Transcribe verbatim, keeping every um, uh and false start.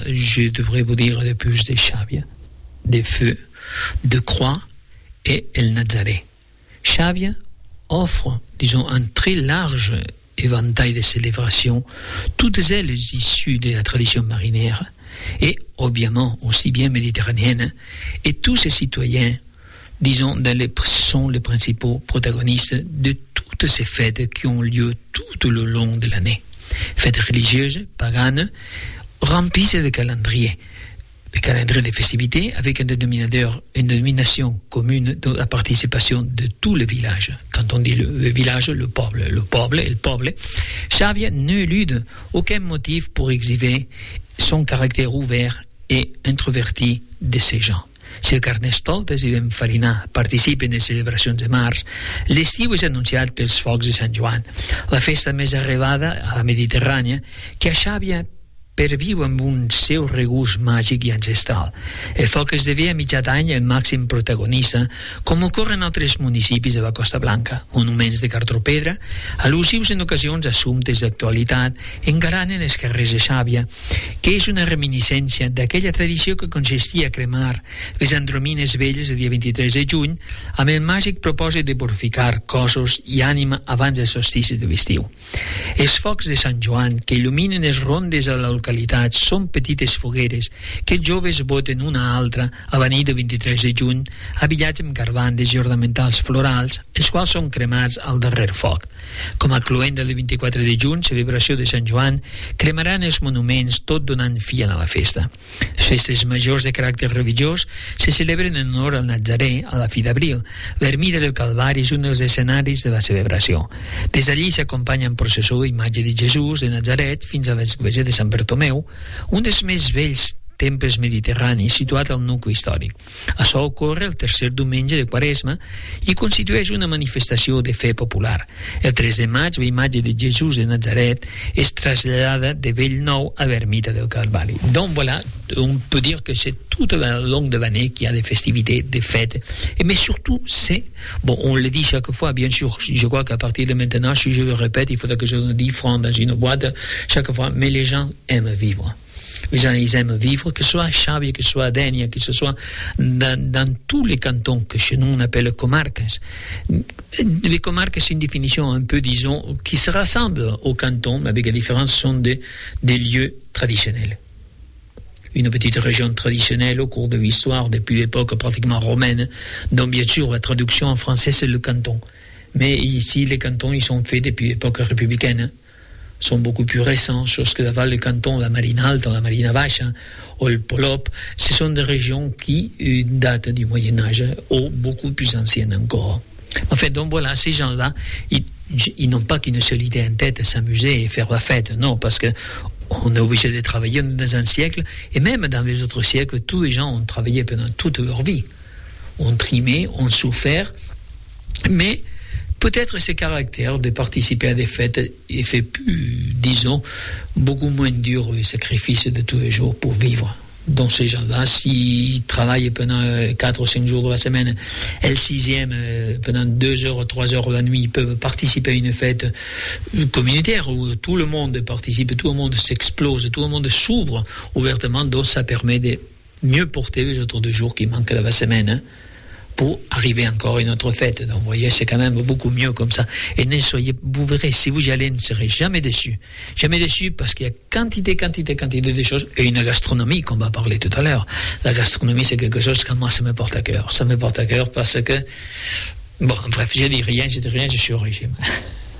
je devrais vous dire de plus de Xàbia, de feu, de croix et El Nazaré. Xàbia offre, disons, un très large éventail de célébrations, toutes elles issues de la tradition marinière et, obviamente, aussi bien méditerranéenne, et tous ces citoyens, disons, dans les, sont les principaux protagonistes de toutes ces fêtes qui ont lieu tout le long de l'année. Fêtes religieuses, paganes, remplissent de calendrier. Le calendrier des festivités avec un dénominateur, une dénomination commune de la participation de tout le village. Quand on dit le, le village, le peuple, le peuple, le peuple, Xàbia n'élude aucun motif pour exhiber son caractère ouvert et introverti de ces gens. Si el Carnestoltes i l'Enfarinà participen de celebracions de març, l'estiu és anunciat pels focs de Sant Joan, la festa més arrelada a la Mediterrània, que a Xàbia perviu amb un seu regust màgic i ancestral. El foc esdevé a mitjà d'any el màxim protagonista, com ocorre en altres municipis de la Costa Blanca. Monuments de cartó-pedra, al·lusius en ocasions a assumptes d'actualitat, engaranen els carrers de Xàbia, que és una reminiscència d'aquella tradició que consistia a cremar les andromines velles el dia vint-i-tres de juny amb el màgic propòsit de purificar cossos i ànima abans del solstici de l'estiu. Els focs de Sant Joan, que il·luminen les rondes a la localitat, són petites fogueres que els joves boten una a altra a la nit del vint-i-tres de juny, abillats amb garbandes i ornamentals florals, els quals són cremats al darrer foc. Com a cloenda del vint-i-quatre de juny, celebració de Sant Joan, cremaran els monuments tot donant fi a la festa. Les festes majors de caràcter religiós se celebren en honor al Nazaré a la fi d'abril. L'ermita del Calvari és un dels escenaris de la celebració. Des d'allí s'acompanya en processó l'imatge de Jesús de Nazaret fins a l'església de Sant Bartomeu, un dels més vells temples mediterranis situat al nucli històric. Això ocorre el tercer diumenge de Quaresma i constitueix una manifestació de fe popular. El tres de maig, la imatge de Jesús de Nazaret és traslladada de Bellnou a l'ermita del Calvari. Donc voilà, on peut dire que c'est tout le long de l'année qu'il y a des festivités, des fêtes. Et mais surtout, c'est, bon, on le dit chaque fois, bien sûr, je crois qu'à partir de maintenant, si je le répète, il faudra que je le dise franc dans une boîte chaque fois, mais les gens aiment vivre. Les gens, ils aiment vivre, que ce soit à Xàbia, que ce soit à Dénia, que ce soit dans, dans tous les cantons que chez nous on appelle comarques. Les comarques, c'est une définition un peu, disons, qui se rassemble aux cantons, mais avec la différence, sont des, des lieux traditionnels. Une petite région traditionnelle au cours de l'histoire, depuis l'époque pratiquement romaine, dont bien sûr la traduction en français c'est le canton. Mais ici, les cantons, ils sont faits depuis l'époque républicaine. Sont beaucoup plus récents, chose que d'avant le canton, la Marina Alta, la Marina Baixa ou le Polop, ce sont des régions qui euh, datent du Moyen-Âge ou beaucoup plus anciennes encore. En fait, donc voilà, ces gens-là, ils, ils n'ont pas qu'une seule idée en tête, s'amuser et faire la fête, non, parce que on est obligé de travailler dans un siècle, et même dans les autres siècles, tous les gens ont travaillé pendant toute leur vie. On trimé, on souffert, mais peut-être ce caractère de participer à des fêtes est fait plus, disons, beaucoup moins dur le sacrifice de tous les jours pour vivre. Donc ces gens-là, s'ils travaillent pendant quatre ou cinq jours de la semaine, et le sixième, pendant deux heures ou trois heures la nuit, ils peuvent participer à une fête communautaire où tout le monde participe, tout le monde s'explose, tout le monde s'ouvre ouvertement, donc ça permet de mieux porter les autres deux jours qui manquent de la semaine, hein, pour arriver encore à une autre fête. Donc, vous voyez, c'est quand même beaucoup mieux comme ça. Et ne soyez, vous verrez, si vous y allez, ne serez jamais déçus. Jamais déçus parce qu'il y a quantité, quantité, quantité de choses. Et une gastronomie, qu'on va parler tout à l'heure. La gastronomie, c'est quelque chose que moi, ça me porte à cœur. Ça me porte à cœur parce que, bon, bref, je dis rien, je dis rien, je suis au régime.